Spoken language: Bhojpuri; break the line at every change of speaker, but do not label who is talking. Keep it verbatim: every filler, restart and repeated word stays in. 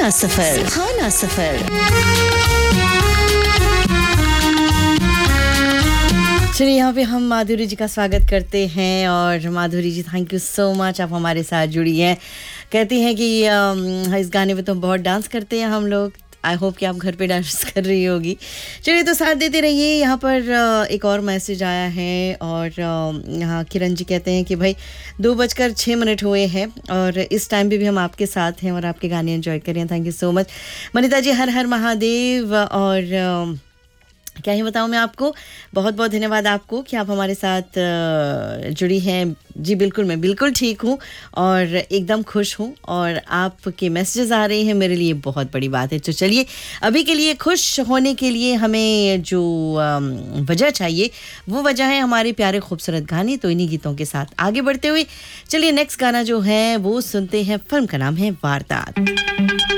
सुहाना सफर, सुहाना सफर। चलिए यहाँ पे हम माधुरी जी का स्वागत करते हैं और माधुरी जी थैंक यू सो मच, आप हमारे साथ जुड़ी हैं। कहती हैं कि इस गाने पे तो बहुत डांस करते हैं हम लोग। आई होप कि आप घर पे डांस कर रही होगी। चलिए तो साथ देते रहिए। यहाँ पर एक और मैसेज आया है और यहाँ किरण जी कहते हैं कि भाई दो बजकर छः मिनट हुए हैं और इस टाइम पे भी हम आपके साथ हैं और आपके गाने एंजॉय कर रहे हैं। Thank you so much Manita जी, हर हर महादेव। और क्या ही बताऊँ मैं आपको, बहुत बहुत धन्यवाद आपको कि आप हमारे साथ जुड़ी हैं। जी बिल्कुल, मैं बिल्कुल ठीक हूँ और एकदम खुश हूँ और आपके मैसेजेस आ रहे हैं, मेरे लिए बहुत बड़ी बात है। तो चलिए अभी के लिए खुश होने के लिए हमें जो वजह चाहिए वो वजह है हमारे प्यारे खूबसूरत गाने। तो इन्हीं गीतों के साथ आगे बढ़ते हुए चलिए नेक्स्ट गाना जो है वो सुनते हैं। फिल्म का नाम है वारदात।